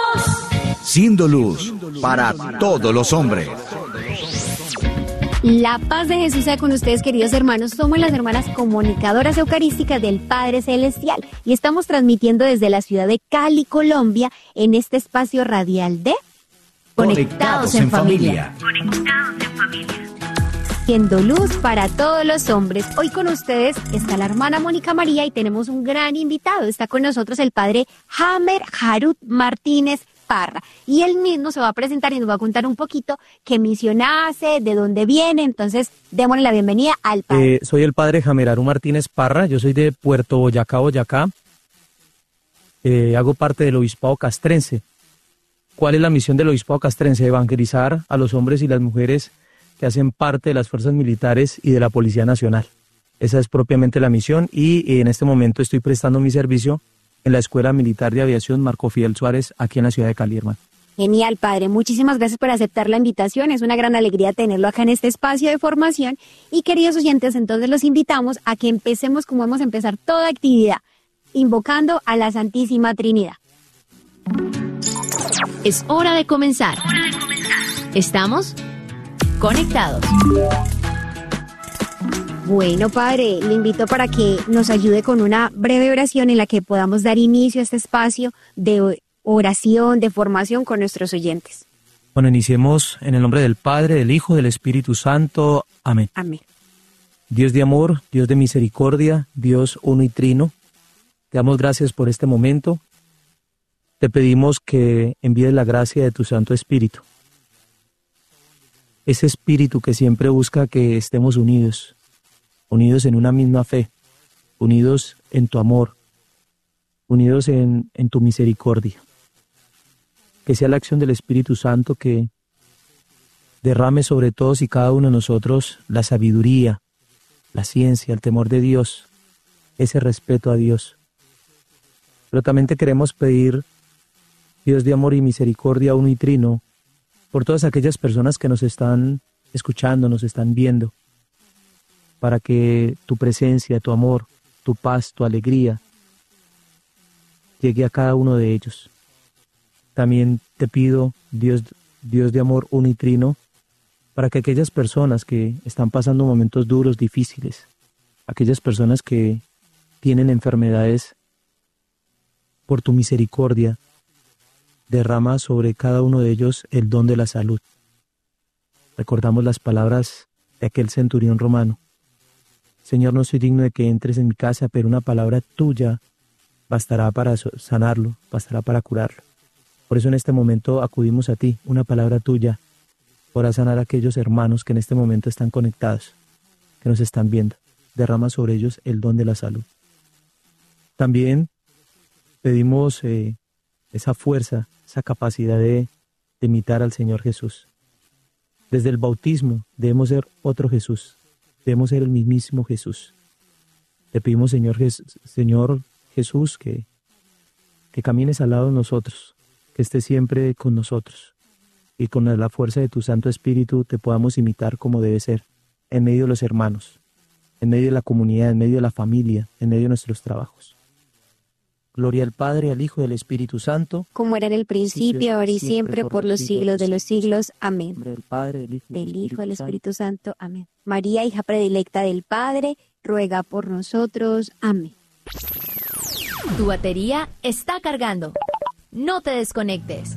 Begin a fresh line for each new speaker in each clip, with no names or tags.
Siendo luz para todos los hombres.
La paz de Jesús sea con ustedes, queridos hermanos. Somos las hermanas comunicadoras eucarísticas del Padre Celestial y estamos transmitiendo desde la ciudad de Cali, Colombia, en este espacio radial de
Conectados en Familia.
Conectados en Familia. Siendo luz para todos los hombres. Hoy con ustedes está la hermana Mónica María y tenemos un gran invitado. Está con nosotros el padre Hamer Harut Martínez Parra. Y él mismo se va a presentar y nos va a contar un poquito qué misión hace, de dónde viene. Entonces, démosle la bienvenida al padre.
Soy el padre Hamer Harut Martínez Parra. Yo soy de Puerto Boyacá, Boyacá. Hago parte del obispado castrense. ¿Cuál es la misión del obispado castrense? Evangelizar a los hombres y las mujeres que hacen parte de las fuerzas militares y de la Policía Nacional. Esa es propiamente la misión y en este momento estoy prestando mi servicio en la Escuela Militar de Aviación Marco Fidel Suárez, aquí en la ciudad de Cali, hermano.
Genial, padre. Muchísimas gracias por aceptar la invitación. Es una gran alegría tenerlo acá en este espacio de formación. Y queridos oyentes, entonces los invitamos a que empecemos como vamos a empezar toda actividad, invocando a la Santísima Trinidad.
Es hora de comenzar. Estamos conectados.
Bueno, padre, le invito para que nos ayude con una breve oración en la que podamos dar inicio a este espacio de oración, de formación con nuestros oyentes.
Bueno, iniciemos en el nombre del Padre, del Hijo, del Espíritu Santo. Amén.
Amén.
Dios de amor, Dios de misericordia, Dios uno y trino, te damos gracias por este momento. Te pedimos que envíes la gracia de tu Santo Espíritu. Ese Espíritu que siempre busca que estemos unidos en una misma fe, unidos en tu amor, unidos en tu misericordia. Que sea la acción del Espíritu Santo que derrame sobre todos y cada uno de nosotros la sabiduría, la ciencia, el temor de Dios, ese respeto a Dios. Pero también te queremos pedir, Dios de amor y misericordia uno y trino, por todas aquellas personas que nos están escuchando, nos están viendo, para que tu presencia, tu amor, tu paz, tu alegría llegue a cada uno de ellos. También te pido, Dios de amor uno y trino, para que aquellas personas que están pasando momentos duros, difíciles, aquellas personas que tienen enfermedades, por tu misericordia, derrama sobre cada uno de ellos el don de la salud. Recordamos las palabras de aquel centurión romano. Señor, no soy digno de que entres en mi casa, pero una palabra tuya bastará para sanarlo, bastará para curarlo. Por eso en este momento acudimos a ti, una palabra tuya, para sanar a aquellos hermanos que en este momento están conectados, que nos están viendo. Derrama sobre ellos el don de la salud. También pedimos esa fuerza, esa capacidad de imitar al Señor Jesús. Desde el bautismo debemos ser otro Jesús, debemos ser el mismísimo Jesús. Te pedimos, Señor Jesús, que camines al lado de nosotros, que estés siempre con nosotros y con la fuerza de tu Santo Espíritu te podamos imitar como debe ser, en medio de los hermanos, en medio de la comunidad, en medio de la familia, en medio de nuestros trabajos. Gloria al Padre, al Hijo y al Espíritu Santo.
Como era en el principio, ahora y siempre, por los siglos de los siglos. Amén.
Del Padre,
del Hijo y del Espíritu Santo. Amén. María, hija predilecta del Padre, ruega por nosotros. Amén.
Tu batería está cargando. No te desconectes.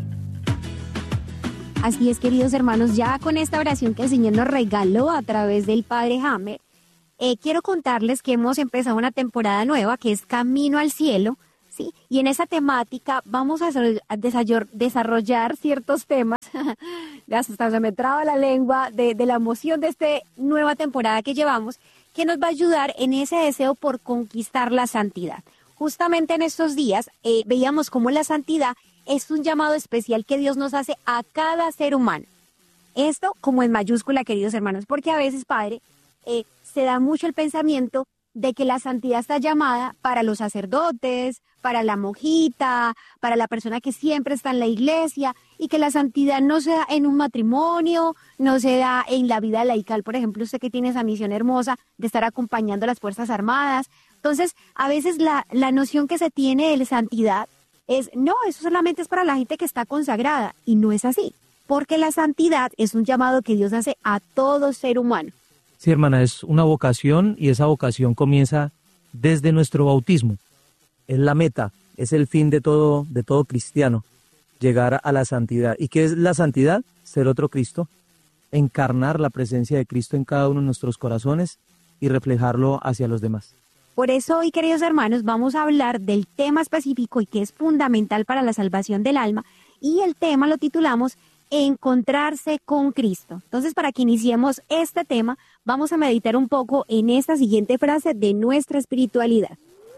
Así es, queridos hermanos, ya con esta oración que el Señor nos regaló a través del Padre Hamer, quiero contarles que hemos empezado una temporada nueva que es Camino al Cielo. ¿Sí? Y en esa temática vamos a desarrollar ciertos temas, hasta se me traba la lengua, de la emoción de esta nueva temporada que llevamos, que nos va a ayudar en ese deseo por conquistar la santidad. Justamente en estos días veíamos cómo la santidad es un llamado especial que Dios nos hace a cada ser humano. Esto como en mayúscula, queridos hermanos, porque a veces, Padre, se da mucho el pensamiento de que la santidad está llamada para los sacerdotes, para la monjita, para la persona que siempre está en la iglesia, y que la santidad no se da en un matrimonio, no se da en la vida laical, por ejemplo, usted que tiene esa misión hermosa de estar acompañando a las Fuerzas Armadas. Entonces, a veces la noción que se tiene de la santidad no, eso solamente es para la gente que está consagrada, y no es así, porque la santidad es un llamado que Dios hace a todo ser humano.
Sí, hermana, es una vocación y esa vocación comienza desde nuestro bautismo. Es la meta, es el fin de todo cristiano, llegar a la santidad. ¿Y qué es la santidad? Ser otro Cristo, encarnar la presencia de Cristo en cada uno de nuestros corazones y reflejarlo hacia los demás.
Por eso hoy, queridos hermanos, vamos a hablar del tema específico y que es fundamental para la salvación del alma, y el tema lo titulamos Encontrarse con Cristo. Entonces, para que iniciemos este tema, vamos a meditar un poco en esta siguiente frase de nuestra espiritualidad.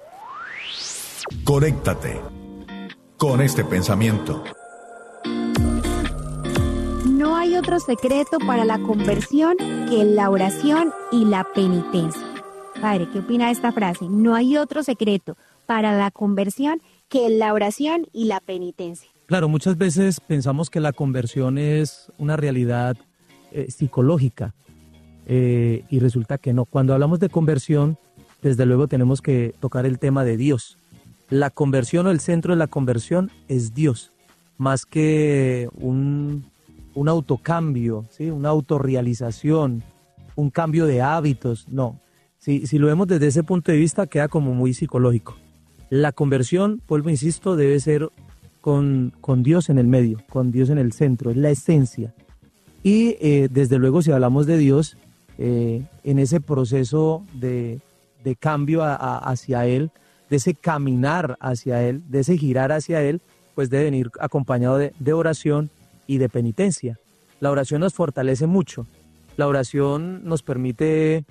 Conéctate con este pensamiento.
No hay otro secreto para la conversión que la oración y la penitencia. Padre, ¿qué opina de esta frase? No hay otro secreto para la conversión que la oración y la penitencia.
Claro, muchas veces pensamos que la conversión es una realidad psicológica y resulta que no. Cuando hablamos de conversión, desde luego tenemos que tocar el tema de Dios. La conversión o el centro de la conversión es Dios, más que un autocambio, ¿sí? Una autorrealización, un cambio de hábitos, no. Si lo vemos desde ese punto de vista, queda como muy psicológico. La conversión, vuelvo, insisto, debe ser con Dios en el medio, con Dios en el centro, es la esencia. Y desde luego, si hablamos de Dios, en ese proceso de cambio hacia Él, de ese caminar hacia Él, de ese girar hacia Él, pues debe venir acompañado de oración y de penitencia. La oración nos fortalece mucho. La oración nos permite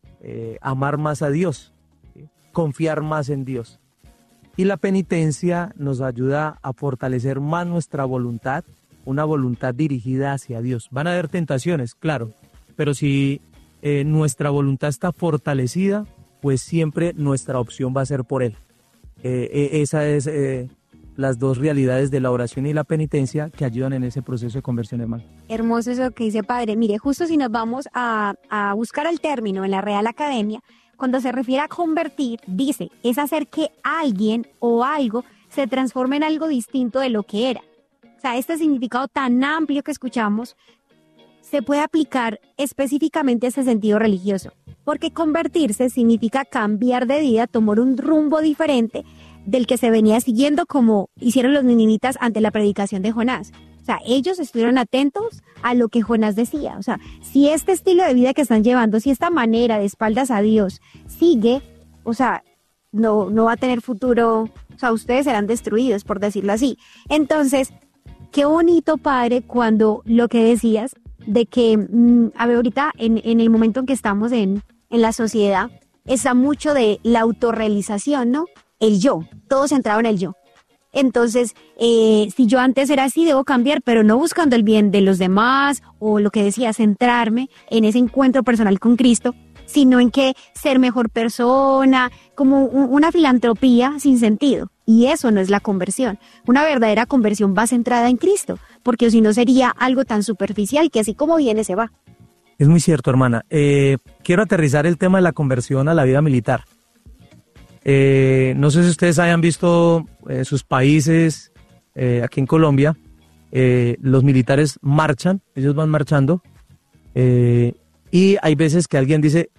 amar más a Dios, ¿sí? Confiar más en Dios. Y la penitencia nos ayuda a fortalecer más nuestra voluntad, una voluntad dirigida hacia Dios. Van a haber tentaciones, claro, pero si nuestra voluntad está fortalecida, pues siempre nuestra opción va a ser por Él. Esa es las dos realidades de la oración y la penitencia que ayudan en ese proceso de conversión, hermano.
Hermoso eso que dice Padre. Mire, justo si nos vamos a buscar el término en la Real Academia, cuando se refiere a convertir, dice, es hacer que alguien o algo se transforme en algo distinto de lo que era. O sea, este significado tan amplio que escuchamos se puede aplicar específicamente a ese sentido religioso, porque convertirse significa cambiar de vida, tomar un rumbo diferente del que se venía siguiendo, como hicieron los ninivitas ante la predicación de Jonás. O sea, ellos estuvieron atentos a lo que Jonás decía. O sea, si este estilo de vida que están llevando, si esta manera de espaldas a Dios sigue, o sea, no va a tener futuro. O sea, ustedes serán destruidos, por decirlo así. Entonces, qué bonito, Padre, cuando lo que decías de que, a ver, ahorita en el momento en que estamos en la sociedad, está mucho de la autorrealización, ¿no? El yo, todo centrado en el yo. Entonces, si yo antes era así, debo cambiar, pero no buscando el bien de los demás, o lo que decía, centrarme en ese encuentro personal con Cristo, sino en que ser mejor persona, como una filantropía sin sentido. Y eso no es la conversión. Una verdadera conversión va centrada en Cristo, porque si no sería algo tan superficial que así como viene se va.
Es muy cierto, hermana. Quiero aterrizar el tema de la conversión a la vida militar. No sé si ustedes hayan visto sus países, aquí en Colombia, los militares marchan, ellos van marchando, y hay veces que alguien dice,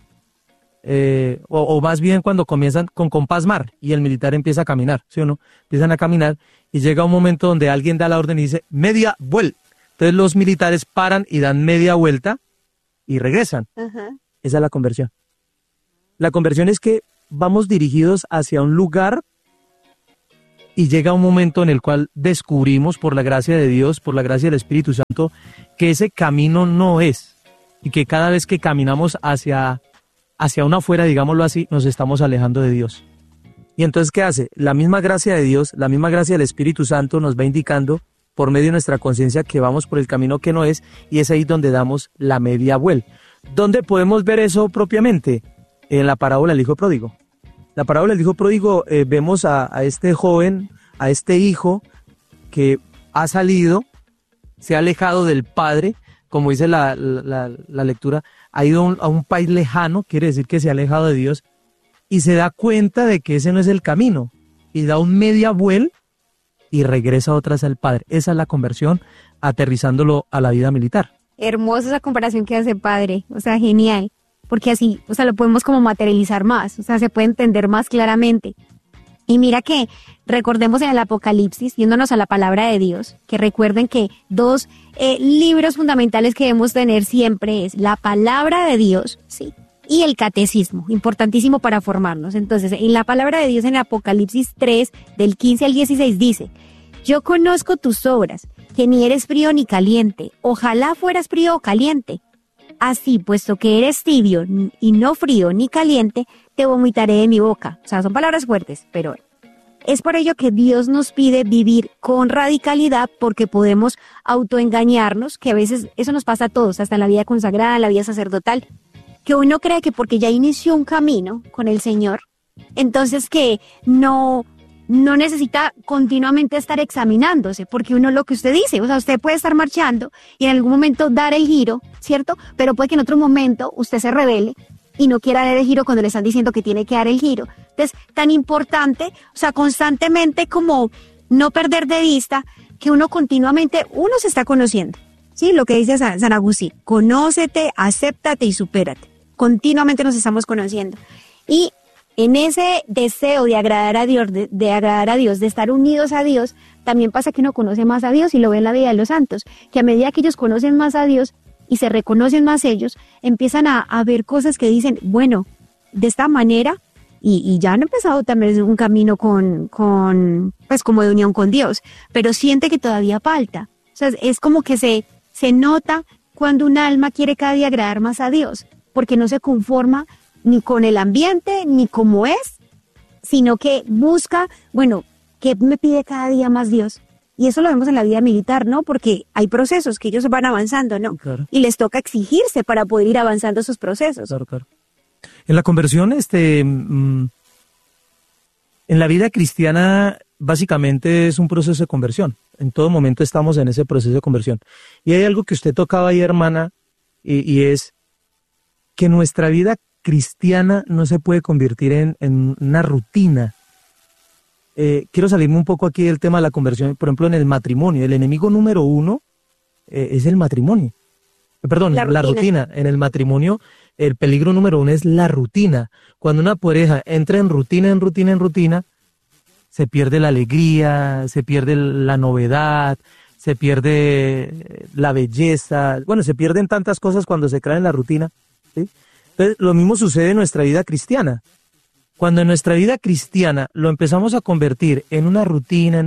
o más bien cuando comienzan con compás mar y el militar empieza a caminar, ¿sí o no? Empiezan a caminar y llega un momento donde alguien da la orden y dice, media vuelta. Entonces los militares paran y dan media vuelta y regresan. Uh-huh. Esa es la conversión. La conversión es que vamos dirigidos hacia un lugar y llega un momento en el cual descubrimos, por la gracia de Dios, por la gracia del Espíritu Santo, que ese camino no es, y que cada vez que caminamos hacia una afuera, digámoslo así, nos estamos alejando de Dios. Y entonces, ¿qué hace? La misma gracia de Dios, la misma gracia del Espíritu Santo nos va indicando por medio de nuestra conciencia que vamos por el camino que no es, y es ahí donde damos la media vuelta. ¿Dónde podemos ver eso propiamente? En la parábola del hijo pródigo. La parábola del hijo pródigo, vemos a este joven, a este hijo que ha salido, se ha alejado del padre, como dice la lectura, ha ido a un país lejano, quiere decir que se ha alejado de Dios, y se da cuenta de que ese no es el camino, y da un media vuelta y regresa otra vez al Padre. Esa es la conversión, aterrizándolo a la vida militar.
Hermosa esa comparación que hace padre, o sea, genial, porque así, o sea, lo podemos como materializar más, o sea, se puede entender más claramente. Y mira que recordemos en el Apocalipsis, yéndonos a la palabra de Dios, que recuerden que dos libros fundamentales que debemos tener siempre es la palabra de Dios, sí, y el catecismo, importantísimo para formarnos. Entonces, en la palabra de Dios en Apocalipsis 3, del 15 al 16 dice: yo conozco tus obras, que ni eres frío ni caliente, ojalá fueras frío o caliente. Así, puesto que eres tibio y no frío ni caliente, te vomitaré de mi boca. O sea, son palabras fuertes, pero es por ello que Dios nos pide vivir con radicalidad, porque podemos autoengañarnos, que a veces eso nos pasa a todos, hasta en la vida consagrada, en la vida sacerdotal, que uno cree que porque ya inició un camino con el Señor, entonces que no necesita continuamente estar examinándose, porque uno, lo que usted dice, o sea, usted puede estar marchando y en algún momento dar el giro, ¿cierto? Pero puede que en otro momento usted se rebele y no quiera dar el giro cuando le están diciendo que tiene que dar el giro. Entonces, tan importante, o sea, constantemente como no perder de vista que uno continuamente, uno se está conociendo, ¿sí? Lo que dice San Agustín: conócete, acéptate y supérate. Continuamente nos estamos conociendo. Y en ese deseo de agradar a Dios, de agradar a Dios, de estar unidos a Dios, también pasa que uno conoce más a Dios, y lo ve en la vida de los santos, que a medida que ellos conocen más a Dios y se reconocen más ellos, empiezan a ver cosas que dicen, bueno, de esta manera, y ya han empezado también un camino pues como de unión con Dios, pero siente que todavía falta. O sea, es como que se nota cuando un alma quiere cada día agradar más a Dios, porque no se conforma ni con el ambiente, ni como es, sino que busca, bueno, ¿qué me pide cada día más Dios? Y eso lo vemos en la vida militar, ¿no? Porque hay procesos que ellos van avanzando, ¿no?
Claro.
Y les toca exigirse para poder ir avanzando esos procesos.
Claro, claro. En la conversión, en la vida cristiana, básicamente es un proceso de conversión. En todo momento estamos en ese proceso de conversión. Y hay algo que usted tocaba ahí, hermana, y es que nuestra vida cristiana no se puede convertir en una rutina. Quiero salirme un poco aquí del tema de la conversión. Por ejemplo, en el matrimonio, el enemigo número uno es el matrimonio. Perdón, la rutina. En el matrimonio, el peligro número uno es la rutina. Cuando una pareja entra en rutina, se pierde la alegría, se pierde la novedad, se pierde la belleza. Bueno, se pierden tantas cosas cuando se cae en la rutina, ¿sí? Entonces, lo mismo sucede en nuestra vida cristiana. Cuando en nuestra vida cristiana lo empezamos a convertir en una rutina,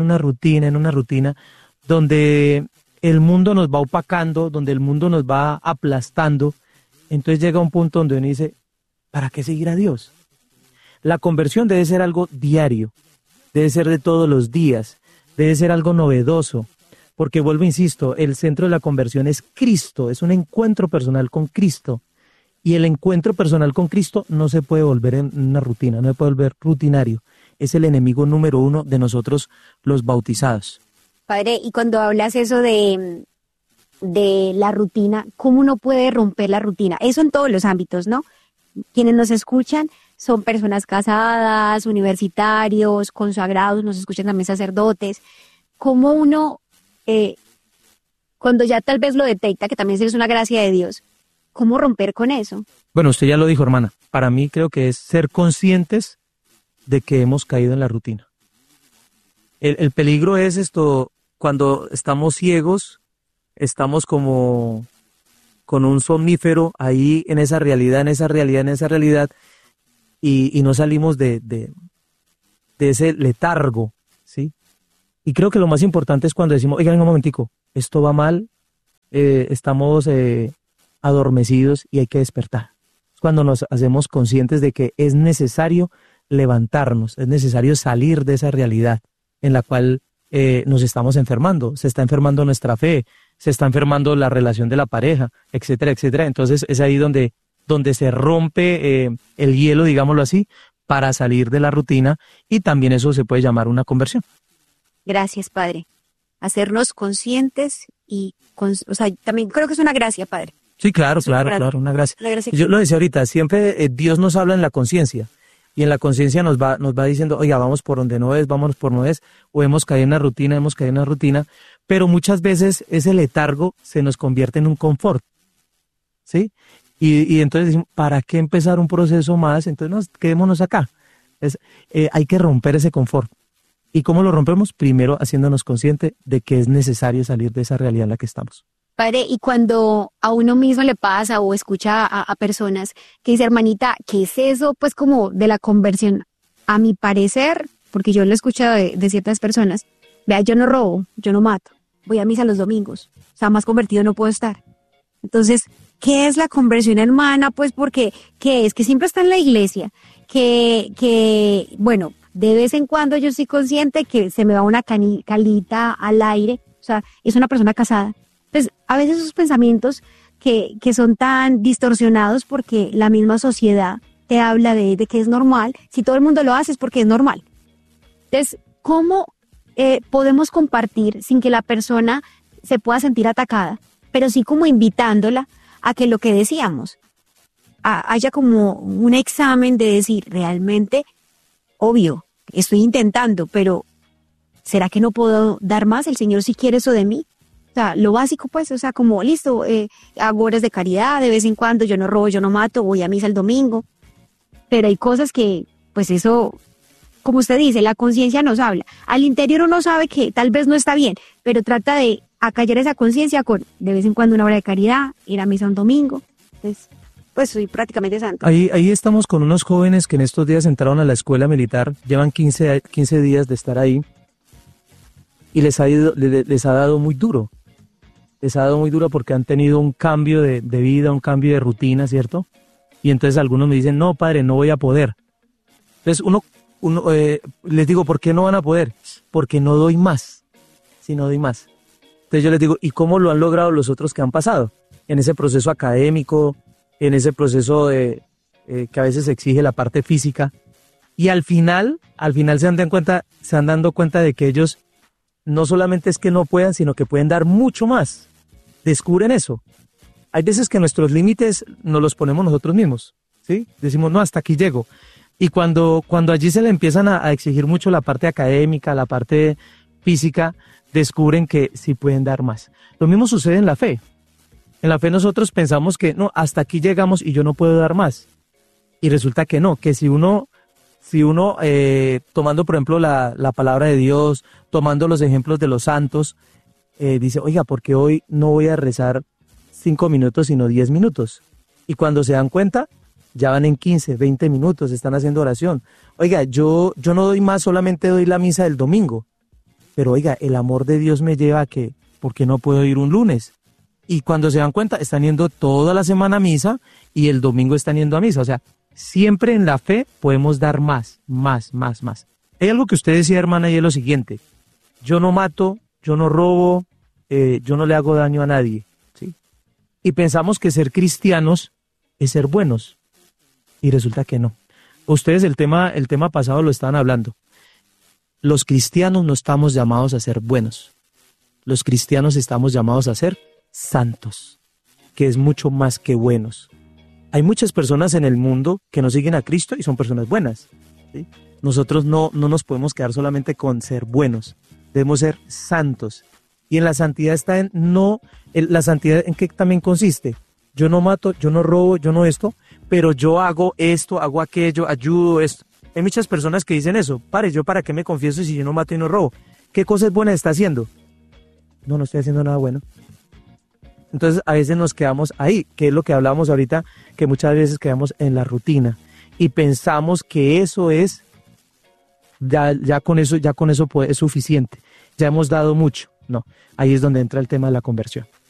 donde el mundo nos va opacando, donde el mundo nos va aplastando, entonces llega un punto donde uno dice, ¿para qué seguir a Dios? La conversión debe ser algo diario, debe ser de todos los días, debe ser algo novedoso, porque vuelvo, insisto, el centro de la conversión es Cristo, es un encuentro personal con Cristo. Y el encuentro personal con Cristo no se puede volver en una rutina, no se puede volver rutinario. Es el enemigo número uno de nosotros los bautizados.
Padre, y cuando hablas eso de la rutina, ¿cómo uno puede romper la rutina? Eso en todos los ámbitos, ¿no? Quienes nos escuchan son personas casadas, universitarios, consagrados, nos escuchan también sacerdotes. ¿Cómo uno, cuando ya tal vez lo detecta, que también es una gracia de Dios, cómo romper con eso?
Bueno, usted ya lo dijo, hermana. Para mí creo que es ser conscientes de que hemos caído en la rutina. El peligro es esto, cuando estamos ciegos, estamos como con un somnífero ahí en esa realidad, y no salimos de ese letargo, ¿sí? Y creo que lo más importante es cuando decimos, oigan, un momentico, esto va mal, estamos adormecidos y hay que despertar. Es cuando nos hacemos conscientes de que es necesario levantarnos, es necesario salir de esa realidad en la cual nos estamos enfermando. Se está enfermando nuestra fe, se está enfermando la relación de la pareja, etcétera, etcétera. Entonces es ahí donde se rompe el hielo, digámoslo así, para salir de la rutina, y también eso se puede llamar una conversión.
Gracias, Padre. Hacernos conscientes y, o sea, también creo que es una gracia, Padre.
Sí, claro, una gracia. Yo lo decía ahorita, siempre Dios nos habla en la conciencia. y en la conciencia nos va diciendo, oiga, vamos por donde no es, vámonos por no es, o hemos caído en una rutina, pero muchas veces ese letargo se nos convierte en un confort, ¿sí? Y entonces decimos, ¿para qué empezar un proceso más? Entonces quedémonos acá. Hay que romper ese confort. ¿Y cómo lo rompemos? Primero haciéndonos consciente de que es necesario salir de esa realidad en la que estamos.
Padre, y cuando a uno mismo le pasa o escucha a personas que dice, hermanita, ¿qué es eso? Pues como de la conversión. A mi parecer, porque yo lo he escuchado de ciertas personas, vea, yo no robo, yo no mato, voy a misa los domingos, o sea, más convertido no puedo estar. Entonces, ¿qué es la conversión, hermana? Pues porque, ¿qué es? Que siempre está en la iglesia, bueno, de vez en cuando yo soy consciente que se me va una calita al aire, o sea, es una persona casada. Entonces, a veces esos pensamientos que son tan distorsionados porque la misma sociedad te habla de que es normal, si todo el mundo lo hace es porque es normal. Entonces, ¿cómo podemos compartir sin que la persona se pueda sentir atacada, pero sí como invitándola a que lo que decíamos, haya como un examen de decir, realmente, obvio, estoy intentando, pero ¿será que no puedo dar más? ¿El Señor sí quiere eso de mí? O sea, lo básico pues, o sea, como listo, hago horas de caridad de vez en cuando, yo no robo, yo no mato, voy a misa el domingo, pero hay cosas que, pues eso, como usted dice, la conciencia nos habla. Al interior uno sabe que tal vez no está bien, pero trata de acallar esa conciencia con de vez en cuando una hora de caridad, ir a misa un domingo, entonces, pues soy prácticamente santo.
Ahí estamos con unos jóvenes que en estos días entraron a la escuela militar, llevan 15 días de estar ahí, y les ha dado muy duro. Les ha dado muy duro porque han tenido un cambio de vida, un cambio de rutina, ¿cierto? Y entonces algunos me dicen, no, padre, no voy a poder. Entonces les digo, ¿por qué no van a poder? Porque no doy más, si no doy más. Entonces yo les digo, ¿y cómo lo han logrado los otros que han pasado? En ese proceso académico, en ese proceso que a veces exige la parte física. Y al final se han dado cuenta de que ellos no solamente es que no puedan, sino que pueden dar mucho más. Descubren eso. Hay veces que nuestros límites nos los ponemos nosotros mismos, ¿sí? Decimos, no, hasta aquí llego. Y cuando allí se le empiezan a exigir mucho la parte académica, la parte física, descubren que sí pueden dar más. Lo mismo sucede en la fe. En la fe nosotros pensamos que, no, hasta aquí llegamos y yo no puedo dar más. Y resulta que no, que si uno tomando por ejemplo la palabra de Dios, tomando los ejemplos de los santos, dice, oiga, porque hoy no voy a rezar 5 minutos, sino 10 minutos. Y cuando se dan cuenta, ya van en 15, 20 minutos, están haciendo oración. Oiga, yo no doy más, solamente doy la misa del domingo. Pero oiga, el amor de Dios me lleva a que, ¿por qué no puedo ir un lunes? Y cuando se dan cuenta, están yendo toda la semana a misa y el domingo están yendo a misa. O sea, siempre en la fe podemos dar más. Hay algo que usted decía, hermana, y es lo siguiente. Yo no mato, yo no robo, yo no le hago daño a nadie, ¿sí? Y pensamos que ser cristianos es ser buenos. Y resulta que no. Ustedes el tema pasado lo estaban hablando. Los cristianos no estamos llamados a ser buenos. Los cristianos estamos llamados a ser santos, que es mucho más que buenos. Hay muchas personas en el mundo que no siguen a Cristo y son personas buenas, ¿sí? Nosotros no nos podemos quedar solamente con ser buenos, debemos ser santos. Y en la santidad está la santidad en qué también consiste. Yo no mato, yo no robo, yo no esto, pero yo hago esto, hago aquello, ayudo esto. Hay muchas personas que dicen eso, ¿yo para qué me confieso si yo no mato y no robo? ¿Qué cosas buenas está haciendo? No estoy haciendo nada bueno. Entonces a veces nos quedamos ahí, que es lo que hablábamos ahorita, que muchas veces quedamos en la rutina y pensamos que eso es, ya con eso es suficiente, ya hemos dado mucho. No, ahí es donde entra el tema de la conversión.